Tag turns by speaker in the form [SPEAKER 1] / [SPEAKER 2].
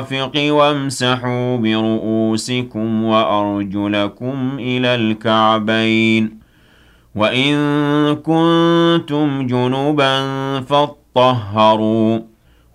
[SPEAKER 1] وامسحوا برؤوسكم وأرجلكم إلى الكعبين وإن كنتم جنبا فاطهروا